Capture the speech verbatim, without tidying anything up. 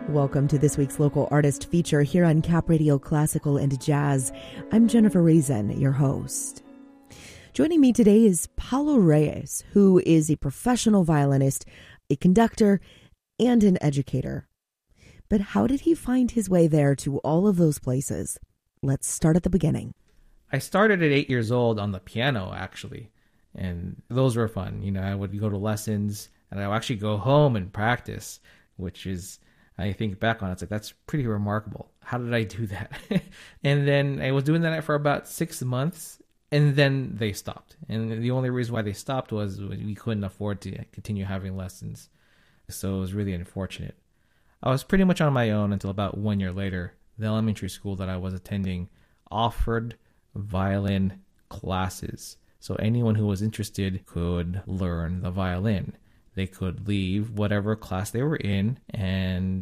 Welcome to this week's Local Artist Feature here on Cap Radio Classical and Jazz. I'm Jennifer Reason, your host. Joining me today is Paulo Reyes, who is a professional violinist, a conductor, and an educator. But how did he find his way there to all of those places? Let's start at the beginning. I started at eight years old on the piano, actually, and those were fun. You know, I would go to lessons, and I would actually go home and practice, which is... I think back on it, it's like, that's pretty remarkable. How did I do that? And then I was doing that for about six months, and then they stopped. And the only reason why they stopped was we couldn't afford to continue having lessons. So it was really unfortunate. I was pretty much on my own until about one year later. The elementary school that I was attending offered violin classes. So anyone who was interested could learn the violin. They could leave whatever class they were in and